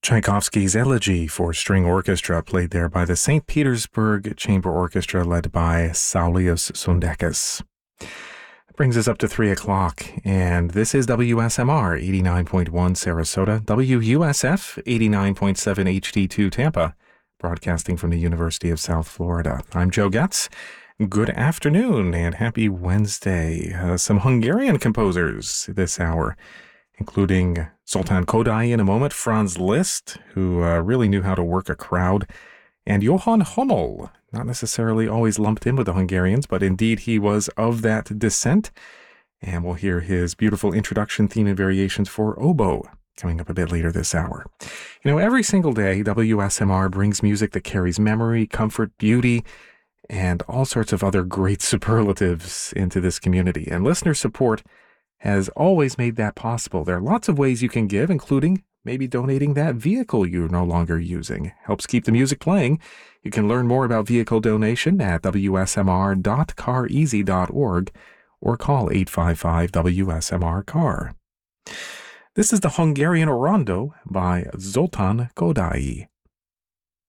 Tchaikovsky's Elegy for String Orchestra, played there by the St. Petersburg Chamber Orchestra, led by Saulius Sondeckis. Brings us up to 3 o'clock, and this is WSMR 89.1 Sarasota, WUSF 89.7 HD2 Tampa, broadcasting from the University of South Florida. I'm Joe Getz. Good afternoon and happy Wednesday. Some Hungarian composers this hour, including Zoltán Kodály in a moment, Franz Liszt, who really knew how to work a crowd, and Johann Hummel, not necessarily always lumped in with the Hungarians, but indeed he was of that descent. And we'll hear his beautiful introduction theme and variations for oboe coming up a bit later this hour. You know, every single day, WSMR brings music that carries memory, comfort, beauty, and all sorts of other great superlatives into this community. And listener support has always made that possible. There are lots of ways you can give, including maybe donating that vehicle you're no longer using. Helps keep the music playing. You can learn more about vehicle donation at wsmr.careasy.org or call 855-WSMR-CAR. This is the Hungarian Rondo by Zoltán Kodály.